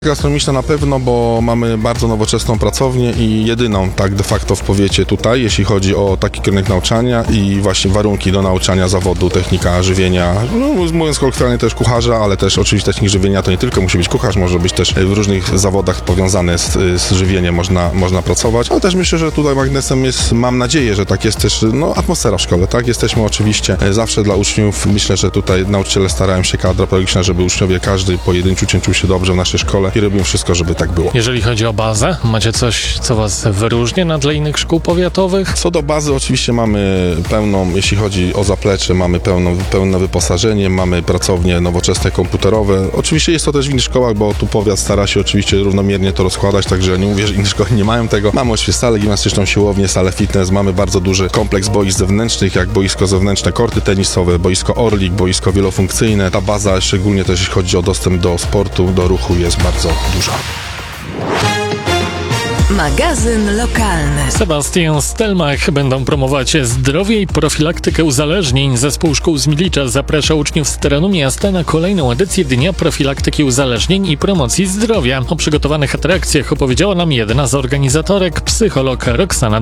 Gastronomiczna na pewno, bo mamy bardzo nowoczesną pracownię i jedyną tak de facto w powiecie tutaj, jeśli chodzi o taki kierunek nauczania i właśnie warunki do nauczania zawodu technika żywienia, no mówiąc kolokwialnie też kucharza, ale też oczywiście technik żywienia to nie tylko musi być kucharz, może być też w różnych zawodach powiązane z żywieniem można pracować, ale też myślę, że tutaj magnesem jest, mam nadzieję, że tak jest też atmosfera w szkole, tak? Jesteśmy oczywiście zawsze dla uczniów, myślę, że tutaj nauczyciele starają się, kadra pedagogiczna, żeby uczniowie każdy pojedynczy czuł się dobrze w naszej szkole i robimy wszystko, żeby tak było. Jeżeli chodzi o bazę, macie coś, co was wyróżnia na tle innych szkół powiatowych? Co do bazy, oczywiście mamy pełną, jeśli chodzi o zaplecze, mamy pełne wyposażenie, mamy pracownie nowoczesne, komputerowe. Oczywiście jest to też w innych szkołach, bo tu powiat stara się oczywiście równomiernie to rozkładać, także nie mówię, że inne szkoły nie mają tego. Mamy oczywiście salę gimnastyczną, siłownię, salę fitness, mamy bardzo duży kompleks boisk zewnętrznych, jak boisko zewnętrzne, korty tenisowe, boisko Orlik, boisko wielofunkcyjne. Ta baza, szczególnie też jeśli chodzi o dostęp do sportu, do ruchu, jest bardzo duża. Magazyn lokalny. Sebastian Stelmach będą promować zdrowie i profilaktykę uzależnień. Zespół szkół z Milicza zaprasza uczniów z terenu miasta na kolejną edycję Dnia Profilaktyki Uzależnień i Promocji Zdrowia. O przygotowanych atrakcjach opowiedziała nam jedna z organizatorek, psycholog Roxana